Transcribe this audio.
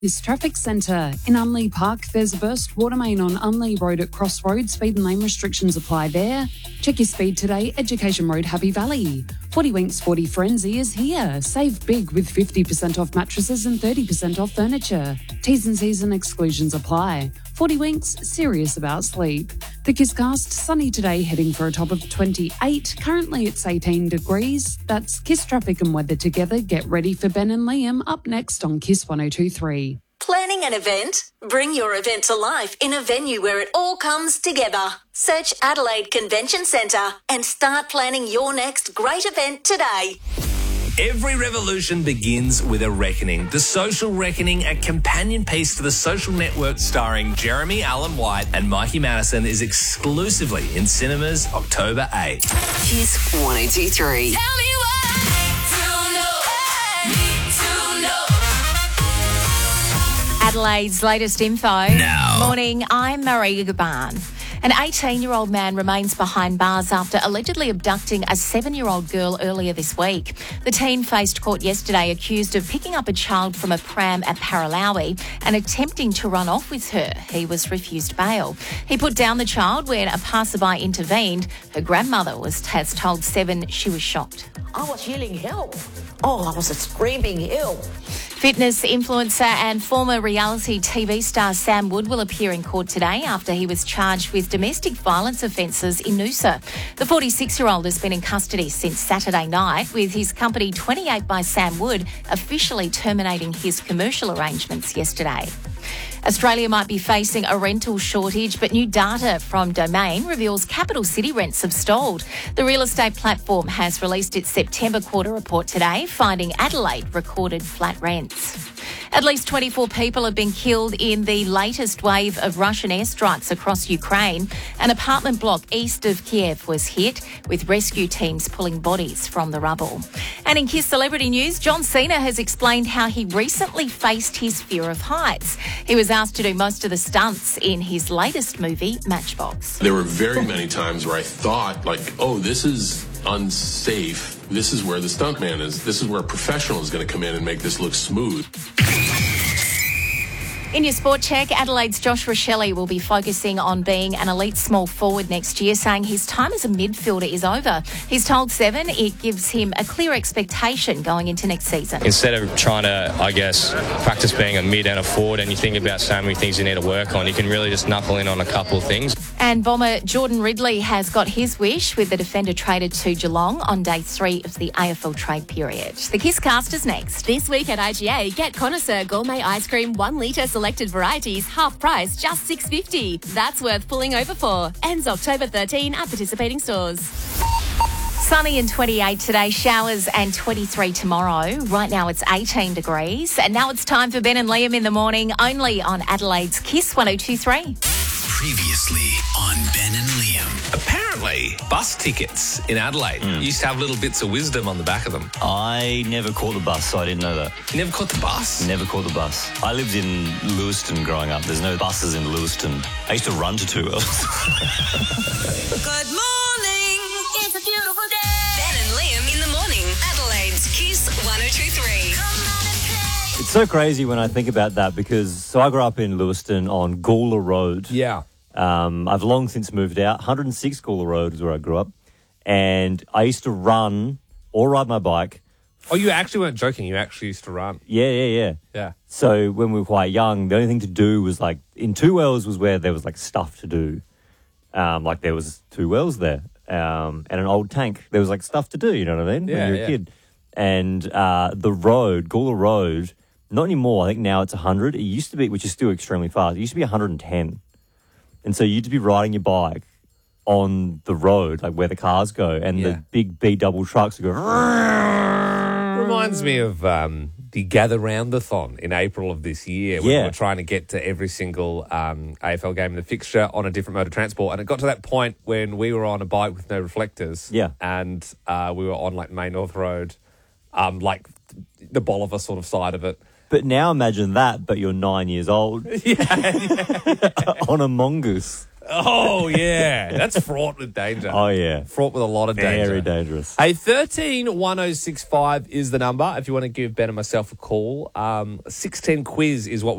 This traffic centre. In Unley Park, there's a burst water main on Unley Road at Crossroads. Speed and lane restrictions apply there. Check your speed today. Education Road, Happy Valley. 40 Winks 40 Frenzy is here. Save big with 50% off mattresses and 30% off furniture. T's and C's and exclusions apply. 40 Winks, serious about sleep. The Kisscast, sunny today, heading for a top of 28. Currently it's 18 degrees. That's Kiss traffic and weather together. Get ready for Ben and Liam up next on Kiss 102.3. Planning an event? Bring your event to life in a venue where it all comes together. Search Adelaide Convention Centre and start planning your next great event today. Every revolution begins with a reckoning. The Social Reckoning, a companion piece to The Social Network starring Jeremy Allen White and Mikey Madison, is exclusively in cinemas October 8. Kiss 102.3. Tell me why. Need to know. Adelaide's latest info. Now. Morning, I'm Marie Gaban. An 18-year-old man remains behind bars after allegedly abducting a 7-year-old girl earlier this week. The teen faced court yesterday accused of picking up a child from a pram at Paralawi and attempting to run off with her. He was refused bail. He put down the child when a passerby intervened. Her grandmother has told Seven she was shocked. I was yelling help. Oh, I was screaming help. Fitness influencer and former reality TV star Sam Wood will appear in court today after he was charged with domestic violence offences in Noosa. The 46-year-old has been in custody since Saturday night, with his company 28 by Sam Wood officially terminating his commercial arrangements yesterday. Australia might be facing a rental shortage, but new data from Domain reveals capital city rents have stalled. The real estate platform has released its September quarter report today, finding Adelaide recorded flat rents. At least 24 people have been killed in the latest wave of Russian airstrikes across Ukraine. An apartment block east of Kiev was hit, with rescue teams pulling bodies from the rubble. And in Kiss Celebrity News, John Cena has explained how he recently faced his fear of heights. He was asked to do most of the stunts in his latest movie, Matchbox. There were very many times where I thought, oh, this is unsafe. This is where the stuntman is. This is where a professional is going to come in and make this look smooth. In your sport check, Adelaide's Josh Rochelle will be focusing on being an elite small forward next year, saying his time as a midfielder is over. He's told Seven it gives him a clear expectation going into next season. Instead of trying to, practice being a mid and a forward, and you think about so many things you need to work on, you can really just knuckle in on a couple of things. And bomber Jordan Ridley has got his wish, with the defender traded to Geelong on day 3 of the AFL trade period. The Kisscast is next. This week at IGA, get Connoisseur Gourmet Ice Cream 1 litre selected varieties, half price, just $6.50. That's worth pulling over for. Ends October 13 at participating stores. Sunny and 28 today, showers and 23 tomorrow. Right now it's 18 degrees. And now it's time for Ben and Liam in the morning, only on Adelaide's Kiss 102.3. Previously on Ben and Liam. Apparently, bus tickets in Adelaide used to have little bits of wisdom on the back of them. I never caught the bus, so I didn't know that. You never caught the bus? Never caught the bus. I lived in Lewiston growing up. There's no buses in Lewiston. I used to run to 2 Wells. Good morning. It's a beautiful day. Ben and Liam in the morning. Adelaide's Kiss 102.3. It's so crazy when I think about that because, I grew up in Lewiston on Gawler Road. Yeah. I've long since moved out. 106 Gawler Road is where I grew up. And I used to run or ride my bike. Oh, you actually weren't joking. You actually used to run. Yeah. So when we were quite young, the only thing to do was in 2 Wells was where there was stuff to do. There was 2 Wells there and an old tank. There was stuff to do, you know what I mean? Yeah, when you were a kid. And the road, Gawler Road, not anymore. I think now it's 100. It used to be, which is still extremely fast. It used to be 110. And so you'd be riding your bike on the road, where the cars go, and the big B-double trucks would go... Reminds me of the Gather Roundathon in April of this year when we were trying to get to every single AFL game in the fixture on a different mode of transport. And it got to that point when we were on a bike with no reflectors. Yeah. And we were on, Main North Road, the Bolivar sort of side of it. But now imagine that, but you're 9 years old. Yeah. On a mongoose. Oh, yeah. That's fraught with danger. Oh, yeah. Fraught with a lot of danger. Very dangerous. Hey, 131065 is the number if you want to give Ben and myself a call. 610 quiz is what